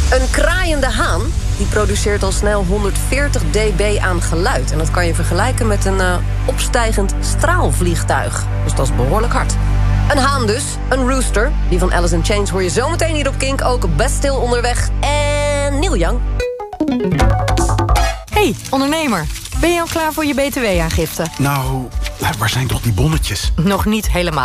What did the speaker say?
Een kraaiende haan die produceert al snel 140 dB aan geluid. En dat kan je vergelijken met een opstijgend straalvliegtuig. Dus dat is behoorlijk hard. Een haan dus, een rooster. Die van Alice in Chains hoor je zometeen hier op Kink. Ook best stil onderweg. En Neil Young. Hey, ondernemer. Ben je al klaar voor je btw-aangifte? Nou, waar zijn toch die bonnetjes? Nog niet helemaal.